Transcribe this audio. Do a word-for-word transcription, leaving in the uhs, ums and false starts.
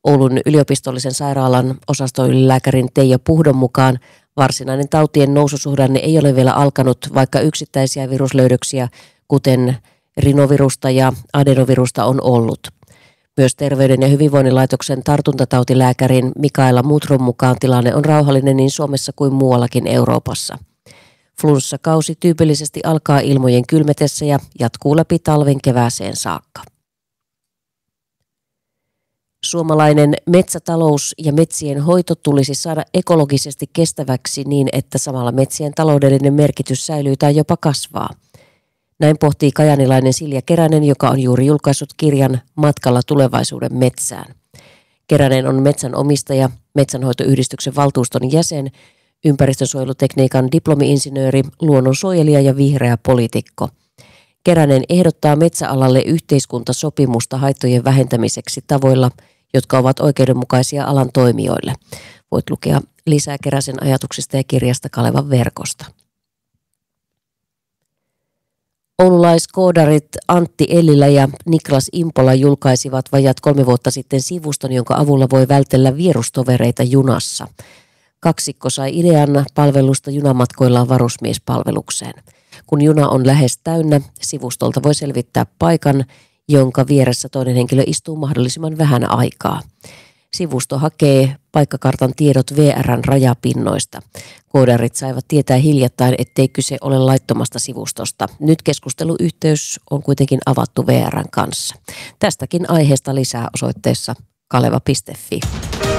Oulun yliopistollisen sairaalan osastoylilääkärin Teija Puhdon mukaan varsinainen tautien noususuhdanne ei ole vielä alkanut, vaikka yksittäisiä viruslöydöksiä, kuten rinovirusta ja adenovirusta, on ollut. Myös Terveyden ja hyvinvoinnin laitoksen tartuntatautilääkärin Mikaela Mutron mukaan tilanne on rauhallinen niin Suomessa kuin muuallakin Euroopassa. Flunssakausi tyypillisesti alkaa ilmojen kylmetessä ja jatkuu läpi talven kevääseen saakka. Suomalainen metsätalous ja metsien hoito tulisi saada ekologisesti kestäväksi niin, että samalla metsien taloudellinen merkitys säilyy tai jopa kasvaa. Näin pohtii kajanilainen Silja Keränen, joka on juuri julkaissut kirjan Matkalla tulevaisuuden metsään. Keränen on metsänomistaja, metsänhoitoyhdistyksen valtuuston jäsen, ympäristönsuojelutekniikan diplomi-insinööri, luonnonsuojelija ja vihreä poliitikko. Keränen ehdottaa metsäalalle yhteiskuntasopimusta haittojen vähentämiseksi tavoilla, jotka ovat oikeudenmukaisia alan toimijoille. Voit lukea lisää Keräsen ajatuksista ja kirjasta Kalevan verkosta. Oululaiskoodarit Antti Ellilä ja Niklas Impola julkaisivat vajat kolme vuotta sitten sivuston, jonka avulla voi vältellä vierustovereita junassa. Kaksikko sai idean palvelusta junamatkoillaan varusmiespalvelukseen. Kun juna on lähes täynnä, sivustolta voi selvittää paikan, jonka vieressä toinen henkilö istuu mahdollisimman vähän aikaa. Sivusto hakee paikkakartan tiedot V R:n rajapinnoista. Koodarit saivat tietää hiljattain, ettei kyse ole laittomasta sivustosta. Nyt keskusteluyhteys on kuitenkin avattu V R:n kanssa. Tästäkin aiheesta lisää osoitteessa kaleva piste fi.